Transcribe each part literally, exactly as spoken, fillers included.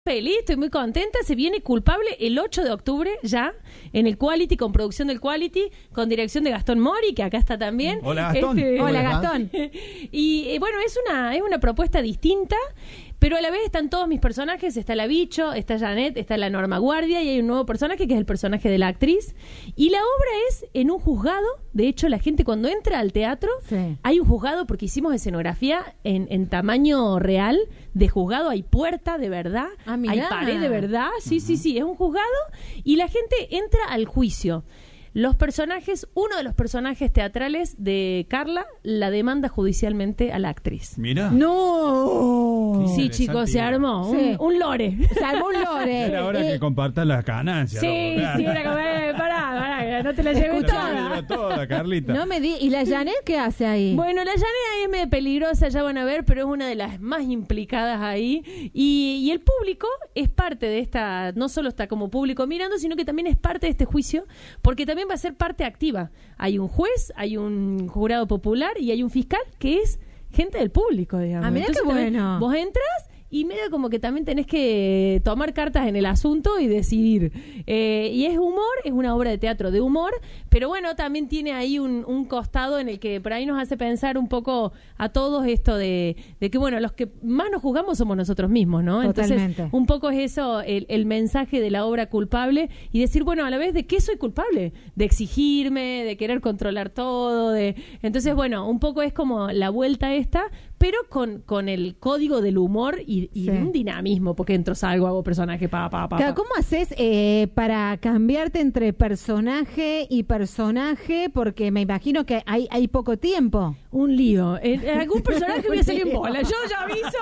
Feliz, estoy muy contenta. Se viene Culpable el ocho de octubre ya en el Quality, con producción del Quality, con dirección de Gastón Mori, que acá está también. Hola Gastón. Este, Hola Gastón. Y eh, bueno, es una, es una propuesta distinta, pero a la vez están todos mis personajes. Está la Bicho, está Janet, está la Norma Guardia y hay un nuevo personaje que es el personaje de la actriz. Y la obra es en un juzgado. De hecho, la gente cuando entra al teatro, sí. hay un juzgado porque hicimos escenografía en, en tamaño real de juzgado. Hay puerta de verdad, ah, hay pared de verdad. Sí, uh-huh. sí, sí, es un juzgado y la gente entra al juicio. Los personajes, uno de los personajes teatrales de Carla la demanda judicialmente a la actriz. Mira. ¡No! Sí, chicos, se armó sí. un, un lore. Se armó un lore. Era hora eh. que compartas las ganancias. Sí, ¿no? sí, era como, eh, pará, pará, no te la lleves toda. toda, Carlita. No me di. ¿Y la Janet qué hace ahí? Bueno, la Janet ahí es medio peligrosa, ya van a ver, pero es una de las más implicadas ahí. Y, y el público es parte de esta, no solo está como público mirando, sino que también es parte de este juicio, porque también va a ser parte activa. Hay un juez, hay un jurado popular y hay un fiscal que es gente del público, digamos. Ah, mira qué bueno. Vos entras y medio como que también tenés que tomar cartas en el asunto y decidir. Eh, y es humor, es una obra de teatro de humor, pero bueno, también tiene ahí un, un costado en el que por ahí nos hace pensar un poco a todos esto de, de que, bueno, los que más nos juzgamos somos nosotros mismos, ¿no? Totalmente. Entonces, un poco es eso, el, el mensaje de la obra Culpable y decir, bueno, a la vez, ¿de qué soy culpable? De exigirme, de querer controlar todo, de... Entonces, bueno, un poco es como la vuelta esta, pero con, con el código del humor y, y sí. un dinamismo, porque entro, salgo, hago personaje, pa, pa, pa, pa. ¿Cómo haces eh, para cambiarte entre personaje y personaje? Porque me imagino que hay, hay poco tiempo. Un lío. En, en algún personaje voy a salir en bola. Yo ya aviso.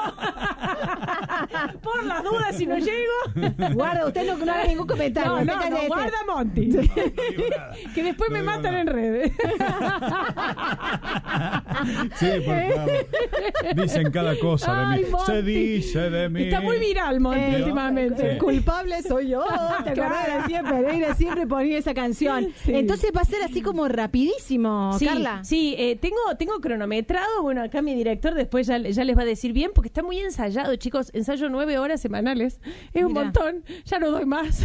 Por las dudas, si no llego. Guarda, usted no, no haga ningún comentario. No, no, no, guarda Monty. No que después no me matan nada. en redes. Sí, por favor. Dicen cada cosa Ay, de mí. Monty. Se dice de mí. Está muy viral, Monty, Eh, últimamente. sí. Culpable soy yo. ¿Te acordás? Claro. Siempre, Pereira siempre ponía esa canción. Sí. Entonces va a ser así como rapidísimo, sí, Carla. Sí, eh, tengo, tengo cronometrado. Bueno, acá mi director después ya, ya les va a decir bien, porque está muy ensayado, chicos. Ensayo nueve horas semanales. Es un Mirá. montón. Ya no doy más.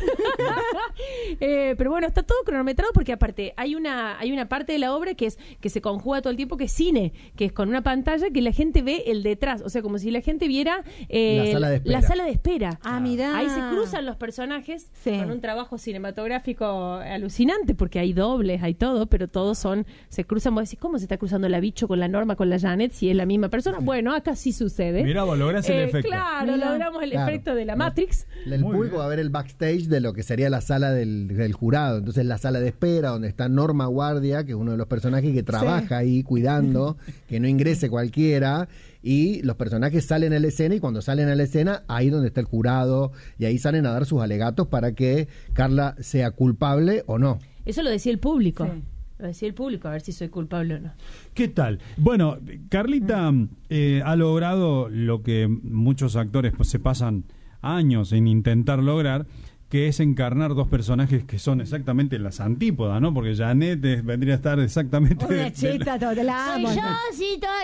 eh, pero bueno, está todo cronometrado porque aparte hay una, hay una parte de la obra que es que se conjuga todo el tiempo, que es cine, que es con una pantalla que la gente ve el detrás. O sea, como si la gente viera eh, la sala de espera. La sala de espera. Ah, mirá. Ahí se cruzan los personajes sí. con un trabajo cinematográfico alucinante, porque hay dobles, hay todo, pero todos son, se cruzan. Vos decís, ¿cómo se está cruzando la Bicho con la Norma, con la Janet, si es la misma persona? Bueno, acá sí sucede. Mira, vos lográs el Eh, efecto. Claro, Mira. logramos el Claro. efecto de la Matrix. El Muy público bien. va a ver el backstage de lo que sería la sala del, del jurado. Entonces, la sala de espera, donde está Norma Guardia, que es uno de los personajes que trabaja sí. ahí cuidando, que no ingrese cualquiera. Y los personajes salen a la escena, y cuando salen a la escena, ahí donde está el jurado, y ahí salen a dar sus alegatos para que Carla sea culpable o no. Eso lo decía el público. Sí. Lo decía el público, a ver si soy culpable o no. ¿Qué tal? Bueno, Carlita eh, ha logrado lo que muchos actores pues, se pasan años en intentar lograr, que es encarnar dos personajes que son exactamente las antípodas, ¿no? Porque Janet es, vendría a estar exactamente... Una chita, toda la amo. Soy yo, sí, toda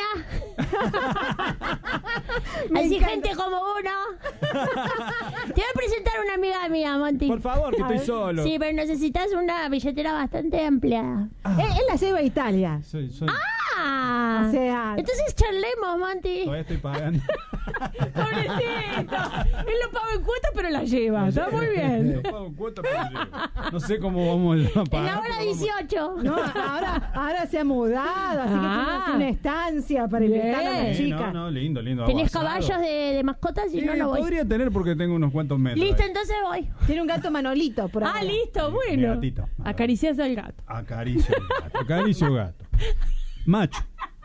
divina. Así encanta. gente como uno. Te voy a presentar una amiga mía, Monty. Por favor, que A estoy ver. solo. Sí, pero necesitas una billetera bastante amplia. Él, él la lleva a Italia. Soy, soy, Ah, O sea- entonces charlemos, Monty. todavía estoy pagando. Pobrecito. Él lo paga en cuotas, pero la lleva. Está muy bien. No pago cuota, pero llego. No sé cómo vamos a pagar. En la hora pero vamos- dieciocho. No, ahora, ahora se ha mudado, así que Ah. tiene así una estancia para Bien. invitar a la Sí, chica. no, no, lindo, lindo. ¿Tenés Aguasado. caballos de, de mascotas? Si Sí, no, no voy. podría tener porque tengo unos cuantos metros. Listo, ahí. entonces voy. Tiene un gato Manolito por Ah, ahora. listo, Mi bueno. gatito. Acaricias al gato. Acaricio gato, acaricio gato. Macho.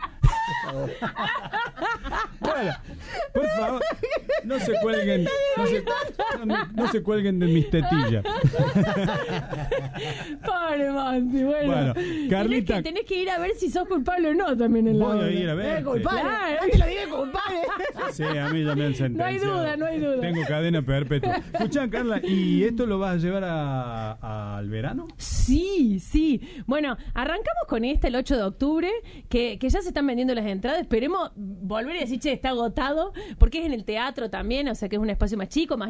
Bueno, por favor, no se cuelguen, no se, no, no se cuelguen de mis tetillas. Pobre Monty, bueno. Bueno, Carlita- Tenés que, tenés que ir a ver si sos culpable o no también en la Voy a obra. ir a ver. Eh, culpable. Claro. No te lo diga culpable. Sí, a mí ya me han sentenciado. No hay duda, no hay duda. Tengo cadena perpetua. Escuchá, Carla, ¿y esto lo vas a llevar a- a- al verano? Sí, sí. Bueno, arrancamos con esta el ocho de octubre, que, que ya se están vendiendo las entradas. Esperemos volver y decir, che, está agotado, porque es en el teatro también, o sea que es un espacio más chico, más